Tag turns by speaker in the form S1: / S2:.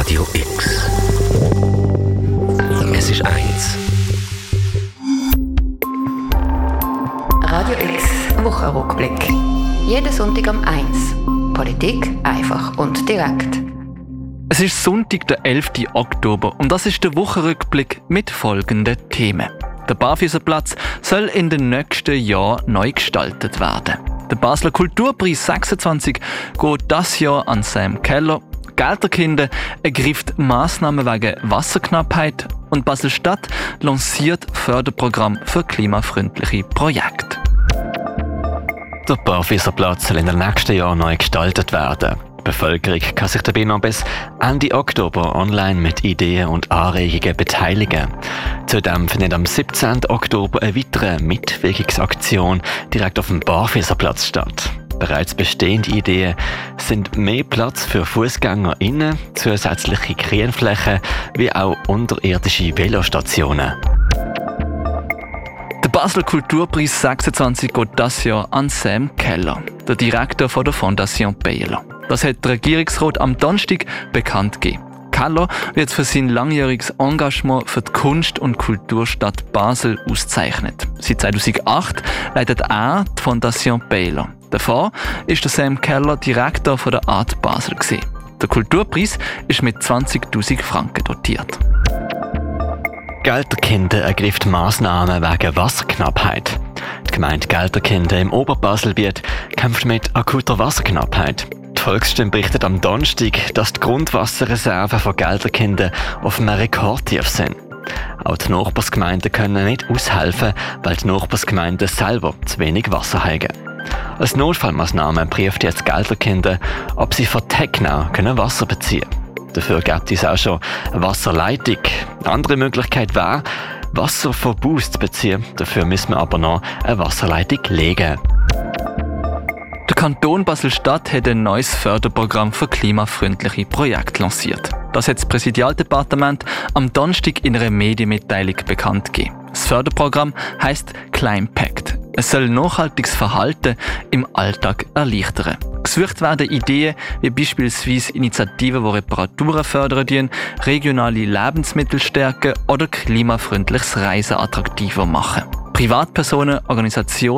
S1: Radio X. Es ist 1.
S2: Radio X Wochenrückblick. Jeden Sonntag um 1. Politik einfach und direkt.
S3: Es ist Sonntag, der 11. Oktober und das ist der Wochenrückblick mit folgenden Themen. Der Barfüßerplatz soll in den nächsten Jahren neu gestaltet werden. Der Basler Kulturpreis 26 geht dieses Jahr an Sam Keller. Gelterkinder ergreift Massnahmen wegen Wasserknappheit und Basel-Stadt lanciert Förderprogramm für klimafreundliche Projekte.
S4: Der Barfüßerplatz soll in den nächsten Jahren neu gestaltet werden. Die Bevölkerung kann sich dabei noch bis Ende Oktober online mit Ideen und Anregungen beteiligen. Zudem findet am 17. Oktober eine weitere Mitwirkungsaktion direkt auf dem Barfüßerplatz statt. Bereits bestehende Ideen sind mehr Platz für FußgängerInnen, zusätzliche Grünflächen wie auch unterirdische Velostationen.
S3: Der Basler Kulturpreis 26 geht dieses Jahr an Sam Keller, der Direktor von der Fondation Baylor. Das hat der Regierungsrat am Donnerstag bekannt gegeben. Keller wird für sein langjähriges Engagement für die Kunst- und Kulturstadt Basel ausgezeichnet. Seit 2008 leitet er die Fondation Baylor. Davor ist der Sam Keller Direktor von der Art Basel gewesen. Der Kulturpreis ist mit 20'000 Franken dotiert.
S4: Gelterkinder ergreift Massnahmen wegen Wasserknappheit. Die Gemeinde Gelterkinder im Oberbaselbiet kämpft mit akuter Wasserknappheit. Die Volksstimme berichtet am Donnerstag, dass die Grundwasserreserven von Gelterkinder auf einem Rekordtief sind. Auch die Nachbarsgemeinden können nicht aushelfen, weil die Nachbarsgemeinden selber zu wenig Wasser haben. Als Notfallmaßnahme prüft jetzt Gelterkinder, ob sie von Tegnau Wasser beziehen können. Dafür gibt es auch schon eine Wasserleitung. Eine andere Möglichkeit wäre, Wasser von Buß zu beziehen. Dafür müssen wir aber noch eine Wasserleitung legen.
S3: Der Kanton Basel-Stadt hat ein neues Förderprogramm für klimafreundliche Projekte lanciert. Das hat das Präsidialdepartement am Donnerstag in einer Medienmitteilung bekannt gegeben. Das Förderprogramm heisst Climpact. Es soll nachhaltiges Verhalten im Alltag erleichtern. Gesucht werden Ideen wie beispielsweise Initiativen, die Reparaturen fördern, regionale Lebensmittel stärken oder klimafreundliches Reisen attraktiver machen. Privatpersonen, Organisationen